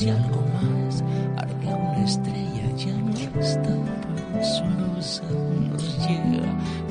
y algo más. Ardía una estrella, ya no está, pero su luz aún nos llega.